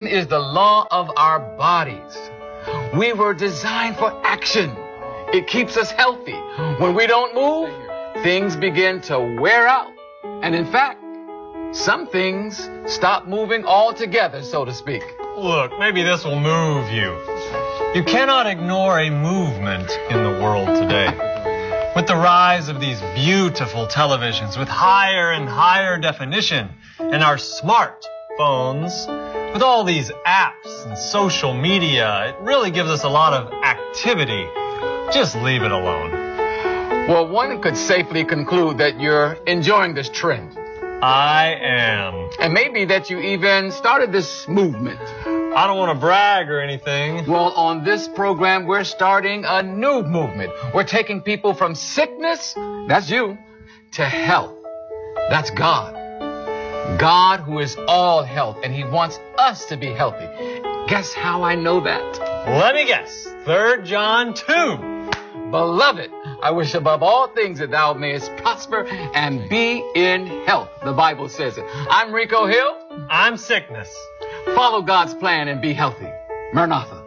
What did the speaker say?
is the law of our bodies. We were designed for action. It keeps us healthy. When we don't move, things begin to wear out. And in fact, some things stop moving altogether, so to speak. Look, maybe this will move you. You cannot ignore a movement in the world today. With the rise of these beautiful televisions with higher and higher definition and our smartphones, with all these apps and social media, it really gives us a lot of activity. Just leave it alone. Well, one could safely conclude that you're enjoying this trend. I am. And maybe that you even started this movement. I don't want to brag or anything. Well, on this program, we're starting a new movement. We're taking people from sickness, that's you, to health. That's God. God who is all health, and he wants us to be healthy. Guess how I know that? Let me guess. 3 John 2. Beloved, I wish above all things that thou mayest prosper and be in health. The Bible says it. I'm Rico Hill. I'm Sickness. Follow God's plan and be healthy. Maranatha.